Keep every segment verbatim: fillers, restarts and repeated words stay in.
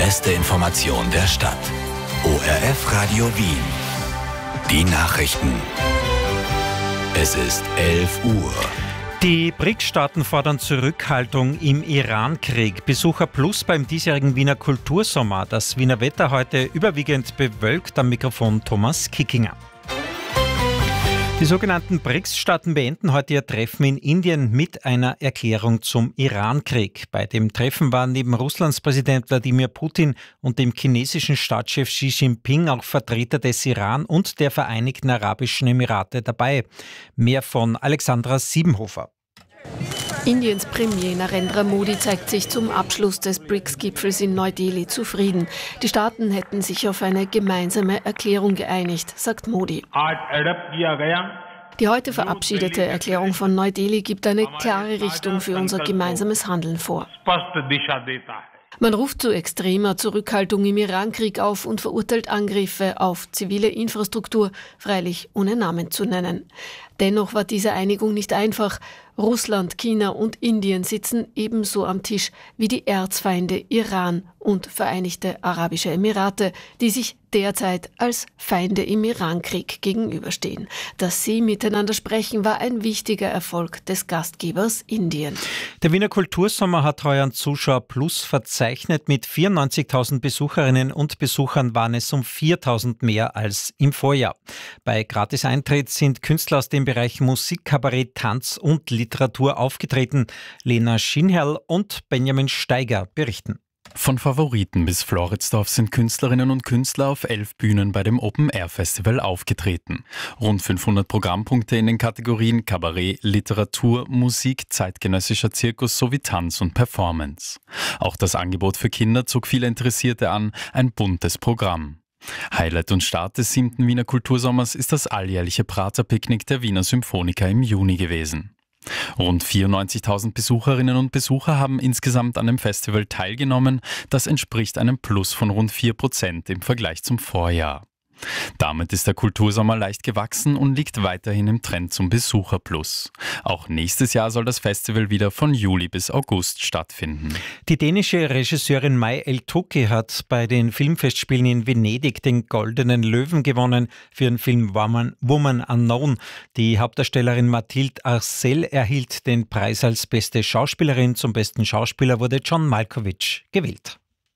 beste Information der Stadt. O R F Radio Wien. Die Nachrichten. Es ist elf Uhr. Die B R I C S-Staaten fordern Zurückhaltung im Iran-Krieg. Besucher plus beim diesjährigen Wiener Kultursommer. Das Wiener Wetter heute überwiegend bewölkt. Am Mikrofon Thomas Kickinger. Die sogenannten B R I C S-Staaten beenden heute ihr Treffen in Indien mit einer Erklärung zum Iran-Krieg. Bei dem Treffen waren neben Russlands Präsident Wladimir Putin und dem chinesischen Staatschef Xi Jinping auch Vertreter des Iran und der Vereinigten Arabischen Emirate dabei. Mehr von Alexandra Siebenhofer. Indiens Premier Narendra Modi zeigt sich zum Abschluss des B R I C S-Gipfels in Neu-Delhi zufrieden. Die Staaten hätten sich auf eine gemeinsame Erklärung geeinigt, sagt Modi. Die heute verabschiedete Erklärung von Neu-Delhi gibt eine klare Richtung für unser gemeinsames Handeln vor. Man ruft zu extremer Zurückhaltung im Iran-Krieg auf und verurteilt Angriffe auf zivile Infrastruktur, freilich ohne Namen zu nennen. Dennoch war diese Einigung nicht einfach. Russland, China und Indien sitzen ebenso am Tisch wie die Erzfeinde Iran und Vereinigte Arabische Emirate, die sich derzeit als Feinde im Iran-Krieg gegenüberstehen. Dass sie miteinander sprechen, war ein wichtiger Erfolg des Gastgebers Indien. Der Wiener Kultursommer hat heuer einen Zuschauer Plus verzeichnet. Mit vierundneunzigtausend Besucherinnen und Besuchern waren es um viertausend mehr als im Vorjahr. Bei Gratis-Eintritt sind Künstler aus dem Bereich Musik, Kabarett, Tanz und Literatur aufgetreten. Lena Schinherl und Benjamin Steiger berichten. Von Favoriten bis Floridsdorf sind Künstlerinnen und Künstler auf elf Bühnen bei dem Open-Air-Festival aufgetreten. Rund fünfhundert Programmpunkte in den Kategorien Kabarett, Literatur, Musik, zeitgenössischer Zirkus sowie Tanz und Performance. Auch das Angebot für Kinder zog viele Interessierte an, ein buntes Programm. Highlight und Start des siebten Wiener Kultursommers ist das alljährliche Praterpicknick der Wiener Symphoniker im Juni gewesen. Rund vierundneunzigtausend Besucherinnen und Besucher haben insgesamt an dem Festival teilgenommen. Das entspricht einem Plus von rund vier Prozent im Vergleich zum Vorjahr. Damit ist der Kultursommer leicht gewachsen und liegt weiterhin im Trend zum Besucherplus. Auch nächstes Jahr soll das Festival wieder von Juli bis August stattfinden. Die dänische Regisseurin Mai El-Toukhy hat bei den Filmfestspielen in Venedig den Goldenen Löwen gewonnen für ihren Film Woman, Woman Unknown. Die Hauptdarstellerin Mathilde Arcel erhielt den Preis als beste Schauspielerin. Zum besten Schauspieler wurde John Malkovich gewählt.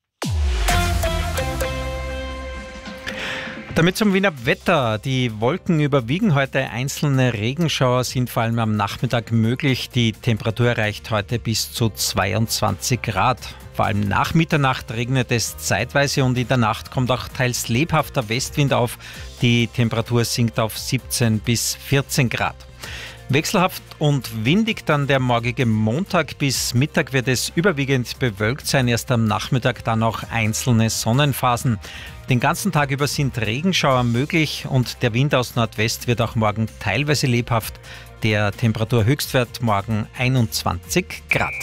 Damit zum Wiener Wetter. Die Wolken überwiegen heute. Einzelne Regenschauer sind vor allem am Nachmittag möglich. Die Temperatur erreicht heute bis zu zweiundzwanzig Grad. Vor allem nach Mitternacht regnet es zeitweise und in der Nacht kommt auch teils lebhafter Westwind auf. Die Temperatur sinkt auf siebzehn bis vierzehn Grad. Wechselhaft und windig dann der morgige Montag. Bis Mittag wird es überwiegend bewölkt sein. Erst am Nachmittag dann auch einzelne Sonnenphasen. Den ganzen Tag über sind Regenschauer möglich und der Wind aus Nordwest wird auch morgen teilweise lebhaft. Der Temperaturhöchstwert morgen einundzwanzig Grad.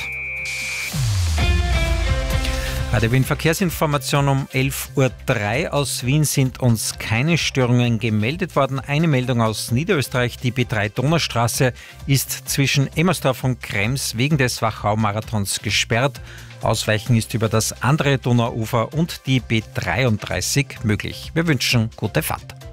Bei der Wien-Verkehrsinformation um elf Uhr drei aus Wien sind uns keine Störungen gemeldet worden. Eine Meldung aus Niederösterreich, die B drei Donaustraße ist zwischen Emmersdorf und Krems wegen des Wachau-Marathons gesperrt. Ausweichen ist über das andere Donauufer und die B dreiunddreißig möglich. Wir wünschen gute Fahrt.